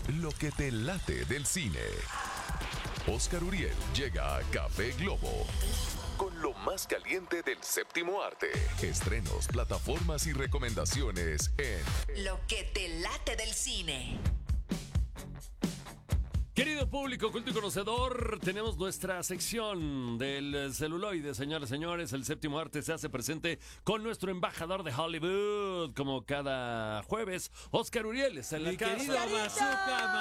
Lo que te late del cine. Oscar Uriel llega a Café Globo con lo más caliente del séptimo arte. Estrenos, plataformas y recomendaciones en Lo que te late del cine. Querido público culto y conocedor, tenemos nuestra sección del celuloide, señores, señores. El séptimo arte se hace presente con nuestro embajador de Hollywood, como cada jueves, Oscar Uriel está en la casa. Querido Bazooka